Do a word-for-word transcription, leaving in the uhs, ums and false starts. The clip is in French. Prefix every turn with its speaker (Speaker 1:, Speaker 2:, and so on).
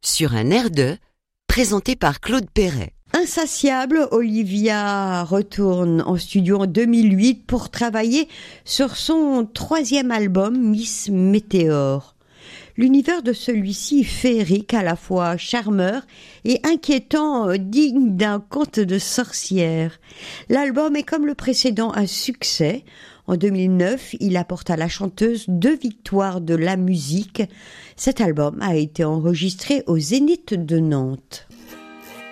Speaker 1: sur un air de, présenté par Claude Perret.
Speaker 2: Insatiable, Olivia retourne en studio en deux mille huit pour travailler sur son troisième album, Miss Météore. L'univers de celui-ci est féerique, à la fois charmeur et inquiétant, digne d'un conte de sorcière. L'album est comme le précédent un succès. En deux mille neuf, il apporte à la chanteuse deux victoires de la musique. Cet album a été enregistré au Zénith de Nantes.